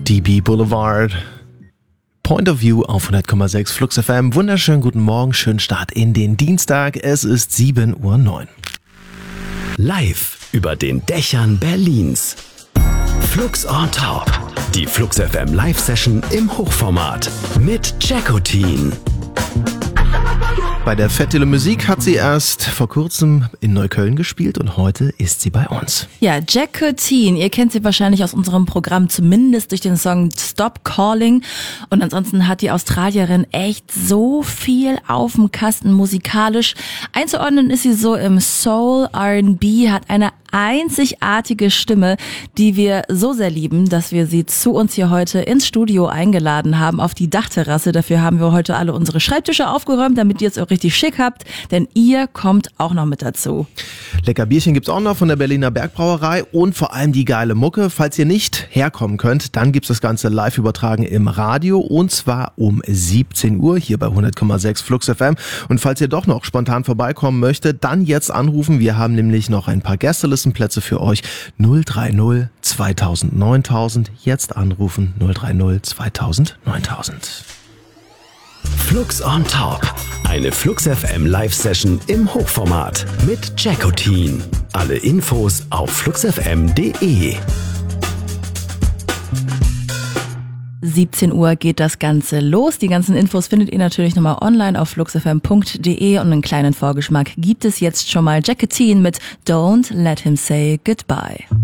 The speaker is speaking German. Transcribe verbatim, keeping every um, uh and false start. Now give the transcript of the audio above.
D B Boulevard. Point of View auf hundert Komma sechs Flux F M. Wunderschönen guten Morgen, schönen Start in den Dienstag. Es ist sieben Uhr neun. Live über den Dächern Berlins. Flux on Top. Die Flux F M Live-Session im Hochformat mit Jackotin. Bei der Fête Musik hat sie erst vor kurzem in Neukölln gespielt und heute ist sie bei uns. Ja, Jackotin, ihr kennt sie wahrscheinlich aus unserem Programm, zumindest durch den Song Stop Calling. Und ansonsten hat die Australierin echt so viel auf dem Kasten musikalisch. Einzuordnen ist sie so im Soul, R and B, hat eine einzigartige Stimme, die wir so sehr lieben, dass wir sie zu uns hier heute ins Studio eingeladen haben, auf die Dachterrasse. Dafür haben wir heute alle unsere Schreibtische aufgeräumt, damit ihr es auch richtig schick habt, denn ihr kommt auch noch mit dazu. Lecker Bierchen gibt's auch noch von der Berliner Bergbrauerei und vor allem die geile Mucke. Falls ihr nicht herkommen könnt, dann gibt's das Ganze live übertragen im Radio und zwar um siebzehn Uhr hier bei hundert Komma sechs Flux F M. Und falls ihr doch noch spontan vorbeikommen möchtet, dann jetzt anrufen. Wir haben nämlich noch ein paar Gästelisten Plätze für euch. null drei null zweitausend neuntausend. Jetzt anrufen. null drei null zweitausend neuntausend. Flux on Top. Eine Flux F M Live-Session im Hochformat mit Jackotin. Alle Infos auf fluxfm punkt de. siebzehn Uhr geht das Ganze los. Die ganzen Infos findet ihr natürlich nochmal online auf fluxfm punkt de und einen kleinen Vorgeschmack gibt es jetzt schon mal. Jackotin mit Don't Let Him Say Goodbye.